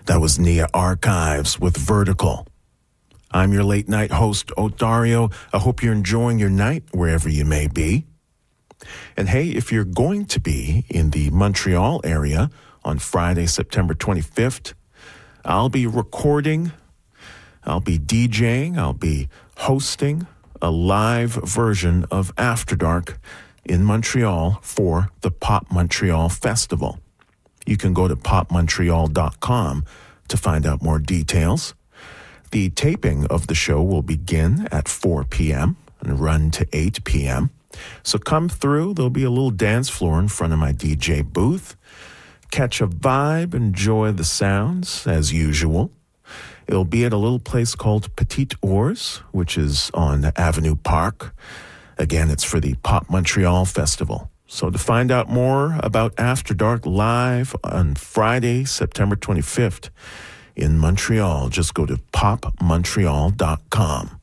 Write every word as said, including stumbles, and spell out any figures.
That was Nia Archives with Vertical. I'm your late night host, Odario. I hope you're enjoying your night wherever you may be. And hey, if you're going to be in the Montreal area on Friday, September twenty-fifth, I'll be recording, I'll be DJing, I'll be hosting a live version of After Dark in Montreal for the Pop Montreal Festival. You can go to pop montreal dot com to find out more details. The taping of the show will begin at four p.m. and run to eight p.m. So come through. There'll be a little dance floor in front of my D J booth. Catch a vibe, enjoy the sounds as usual. It'll be at a little place called Petite Ours, which is on Avenue Park. Again, it's for the Pop Montreal Festival. So to find out more about After Dark live on Friday, September twenty-fifth in Montreal, just go to pop montreal dot com.